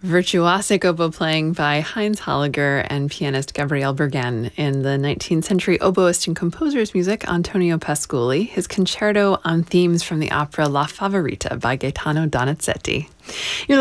Virtuosic oboe playing by Heinz Holliger and pianist Gabriel Bergen. In the 19th century oboist and composer's music, Antonio Pascoli, his concerto on themes from the opera La Favorita by Gaetano Donizetti. You're